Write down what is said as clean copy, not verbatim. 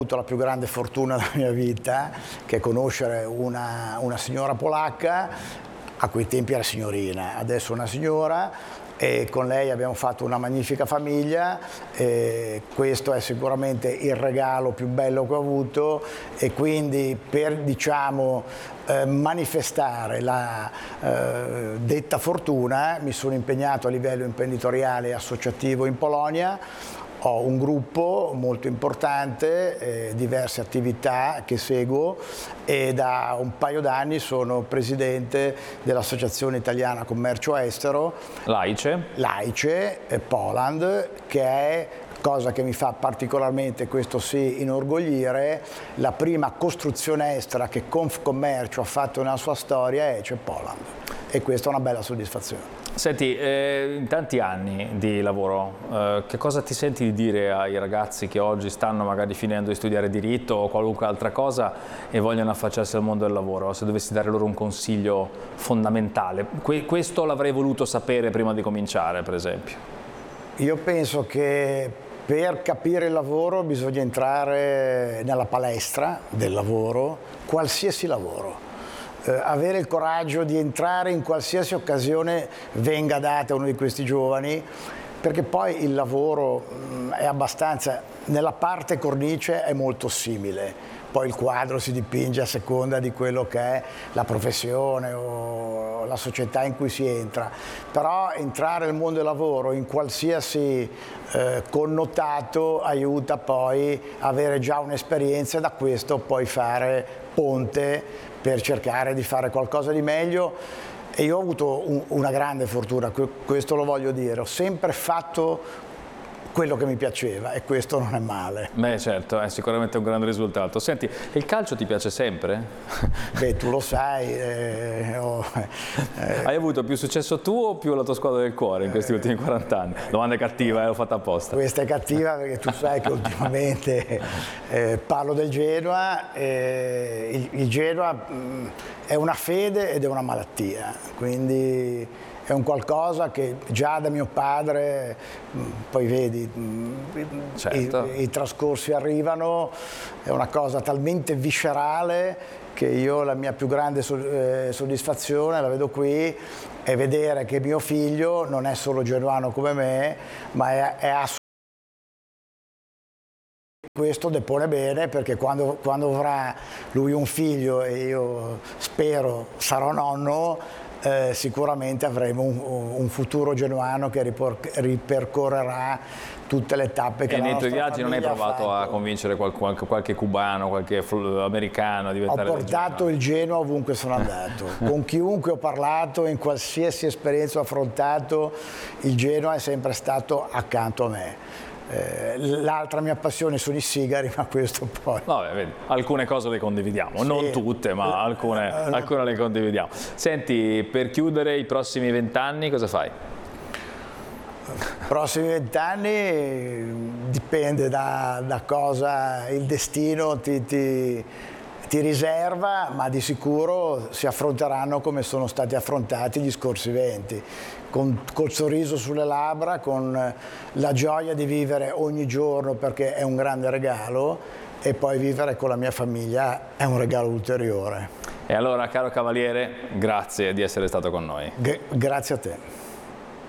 avuto la più grande fortuna della mia vita, che è conoscere una signora polacca, a quei tempi era signorina, adesso è una signora, e con lei abbiamo fatto una magnifica famiglia, e questo è sicuramente il regalo più bello che ho avuto, e quindi per, diciamo, manifestare la detta fortuna mi sono impegnato a livello imprenditoriale e associativo in Polonia. Ho un gruppo molto importante, diverse attività che seguo, e da un paio d'anni sono presidente dell'Associazione Italiana Commercio Estero, l'AICE Poland, che è, cosa che mi fa particolarmente, questo sì, inorgoglire, la prima costruzione estera che Confcommercio ha fatto nella sua storia è AICE Poland, e questa è una bella soddisfazione. Senti, in tanti anni di lavoro, che cosa ti senti di dire ai ragazzi che oggi stanno magari finendo di studiare diritto o qualunque altra cosa e vogliono affacciarsi al mondo del lavoro? Se dovessi dare loro un consiglio fondamentale, questo l'avrei voluto sapere prima di cominciare, per esempio. Io penso che per capire il lavoro bisogna entrare nella palestra del lavoro, qualsiasi lavoro. Avere il coraggio di entrare in qualsiasi occasione venga data a uno di questi giovani, perché poi il lavoro è abbastanza, nella parte cornice è molto simile, poi il quadro si dipinge a seconda di quello che è la professione o la società in cui si entra, però entrare nel mondo del lavoro in qualsiasi connotato aiuta poi a avere già un'esperienza, e da questo poi fare ponte per cercare di fare qualcosa di meglio. E io ho avuto una grande fortuna, questo lo voglio dire, ho sempre fatto quello che mi piaceva, e questo non è male. Beh, certo, è sicuramente un grande risultato. Senti, il calcio ti piace sempre? Beh, tu lo sai. Hai avuto più successo tu o più la tua squadra del cuore in questi ultimi 40 anni? Domanda cattiva, l'ho fatta apposta. Questa è cattiva perché tu sai che ultimamente parlo del Genoa, il Genoa è una fede ed è una malattia, quindi è un qualcosa che già da mio padre, poi vedi, certo, i trascorsi arrivano, è una cosa talmente viscerale che io la mia più grande soddisfazione, la vedo qui, è vedere che mio figlio non è solo genuano come me, ma è assolutamente. Questo depone bene, perché quando avrà lui un figlio, e io spero sarò nonno, sicuramente avremo un futuro genuano che ripercorrerà tutte le tappe che la nostra famiglia ha fatto. E nei tuoi viaggi non hai provato a convincere qualche cubano, qualche americano a diventare Ho portato il Genoa ovunque sono andato, con chiunque ho parlato, in qualsiasi esperienza ho affrontato, il Genoa è sempre stato accanto a me. L'altra mia passione sono i sigari, ma questo poi. Vabbè, vedi, alcune cose le condividiamo, sì, non tutte, ma alcune le condividiamo. Senti, per chiudere, i prossimi 20 anni cosa fai? I prossimi 20 anni dipende da cosa il destino ti riserva, ma di sicuro si affronteranno come sono stati affrontati gli scorsi 20, col sorriso sulle labbra, con la gioia di vivere ogni giorno, perché è un grande regalo, e poi vivere con la mia famiglia è un regalo ulteriore. E allora, caro Cavaliere, grazie di essere stato con noi. Grazie a te.